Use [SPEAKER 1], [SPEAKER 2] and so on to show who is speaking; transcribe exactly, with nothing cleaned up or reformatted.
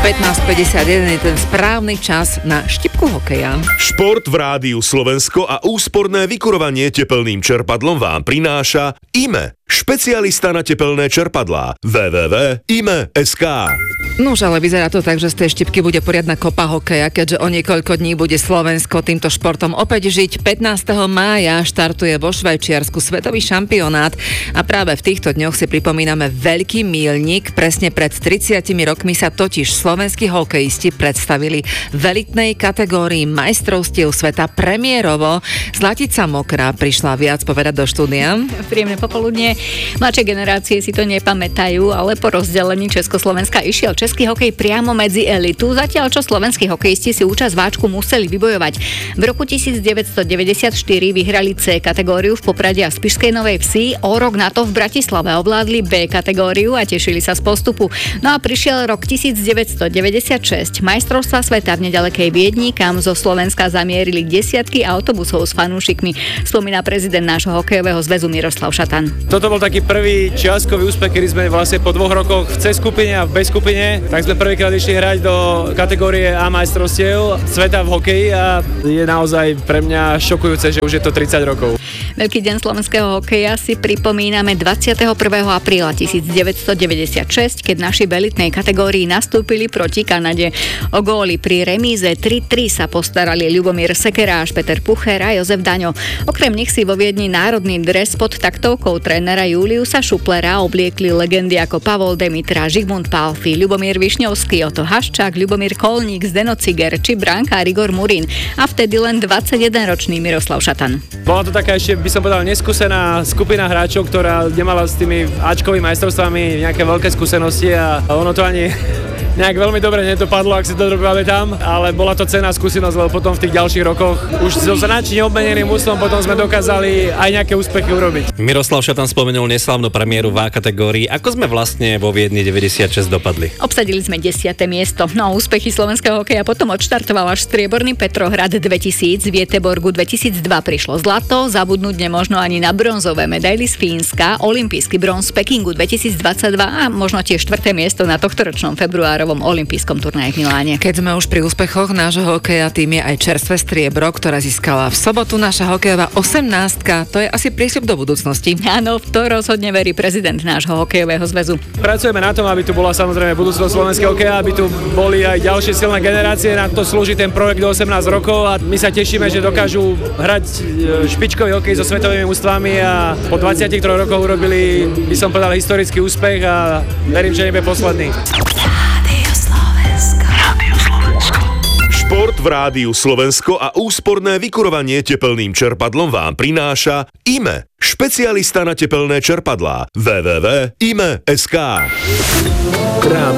[SPEAKER 1] pätnásť päťdesiatjeden je ten správny čas na štipku hokeja.
[SPEAKER 2] Šport v Rádiu Slovensko a úsporné vykurovanie tepelným čerpadlom vám prináša í em é, špecialista na tepelné čerpadlá. w w w bodka í em é bodka es ká.
[SPEAKER 1] Nuž, ale vyzerá to tak, že z tej štipky bude poriadna kopa hokeja, keďže o niekoľko dní bude Slovensko týmto športom opäť žiť. pätnásteho mája štartuje vo Švajčiarsku svetový šampionát a práve v týchto dňoch si pripomíname veľký míľnik. Presne pred tridsiatimi rokmi sa totiž slovenskí hokejisti predstavili v elitnej kategórii majstrovstiev sveta premiérovo. Zlatica Mokrá prišla viac povedať do štúdia.
[SPEAKER 3] Príjemné popoludne. Mladšie generácie si to nepamätajú, ale po rozdelení Československa išiel český hokej priamo medzi elitu, zatiaľ čo slovenskí hokejisti si účasť váčku museli vybojovať. V roku devätnásťstodeväťdesiatštyri vyhrali C kategóriu v Poprade a Spišskej Novej Vsi, o rok na to v Bratislave ovládli B kategóriu a tešili sa z postupu. No a prišiel rok devätnásťstodeväťdesiatšesť, majstrovstvá sveta v nedalekej Viedni, kam zo Slovenska zamierili desiatky autobusov s fanúšikmi, spomína prezident nášho hokejového zväzu Miroslav Šatan.
[SPEAKER 4] Toto bol taký prvý čiastkový úspech, kedy sme vlastne po dvoch rokoch v C skupine a v B skupine, tak sme prvýkrát išli hrať do kategórie A majstrovstiev sveta v hokeji a je naozaj pre mňa šokujúce, že už je to tridsať rokov.
[SPEAKER 3] Veľký deň slovenského hokeja si pripomíname dvadsiateho prvého apríla devätnásťstodeväťdesiatšesť, keď naši v elitnej kategórii nastúpili proti Kanade. O góly pri remíze tri tri sa postarali Ľubomír Sekeráš, Peter Pucher a Jozef Daňo. Okrem nich si vo Viedni národný dres pod taktovkou trénera Juliusa Šuplera obliekli legendy ako Pavol Demitra, Žigmund Pálffy, Ľubomír Višňovský, Oto Haščák, Ľubomír Kolník, Zdeno Ciger či brankár Igor Murín a vtedy len dvadsaťjedenročný Miroslav Šatan.
[SPEAKER 4] Bola to taká ešte, by som povedal, neskúsená skupina hráčov, ktorá nemala s tými áčkovými majstrovstvami nejaké veľké skúsenosti a ono to ani nejak veľmi dobre nedopadlo, ak si to dobre pamätám, ale bola to cenná skúsenosť, lebo potom v tých ďalších rokoch už so značne obmeneným úslom potom sme dokázali aj nejaké úspechy urobiť.
[SPEAKER 5] Miroslav Šatan spomenul neslávnu premiéru v A kategórii. Ako sme vlastne vo Viedni deväťdesiatšesť dopadli?
[SPEAKER 3] Obsadili sme desiate miesto. No a úspechy slovenského hokeja potom odštartoval až strieborný Petrohrad dvetisíc, v Göteborgu dvetisícdva prišlo zlato, zabudnúť nemožno ani na bronzové medaily z Fínska, olympijský bronz z Pekingu dvetisícdvadsaťdva a možno tiež štvrté miesto na tohtoročnom februárovom olympijskom turnaji v Miláne.
[SPEAKER 1] Keď sme už pri úspechoch nášho hokeja, tým je aj čerstvé striebro, ktoré získala v sobotu naša hokejová osemnástka. To je asi prísľub do budúcnosti.
[SPEAKER 3] Áno, v to rozhodne verí prezident nášho hokejového zväzu.
[SPEAKER 4] Pracujeme na tom, aby tu bola samozrejme budúcnosť slovenského hokeja, aby tu boli aj ďalšie silné generácie. Na to slúži ten projekt do osemnásť rokov a my sa tešíme, že dokážu hrať špičkový hokej so svetovými ústvami a po dvadsiatich troch rokoch urobili, by som povedal, historický úspech a verím, že nebude posledný.
[SPEAKER 2] Šport v Rádiu Slovensko a úsporné vykurovanie tepelným čerpadlom vám prináša í em é, špecialista na tepelné čerpadlá. w w w bodka í em é bodka es ká.